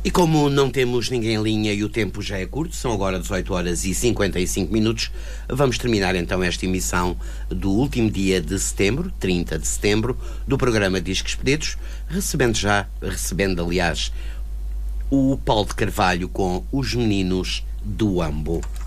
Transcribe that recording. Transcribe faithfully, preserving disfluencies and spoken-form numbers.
E como não temos ninguém em linha e o tempo já é curto, são agora dezoito horas e cinquenta e cinco minutos, vamos terminar então esta emissão do último dia de setembro, trinta de setembro, do programa Discos Expeditos, recebendo já, recebendo aliás, o Paulo de Carvalho com Os Meninos do Ambo.